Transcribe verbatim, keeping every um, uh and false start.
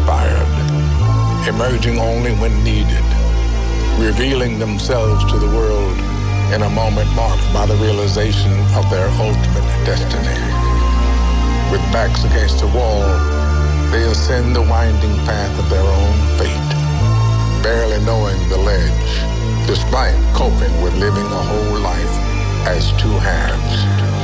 uninspired, emerging only when needed, revealing themselves to the world in a moment marked by the realization of their ultimate destiny. With backs against the wall, they ascend the winding path of their own fate, barely knowing the ledge, despite coping with living a whole life as two halves.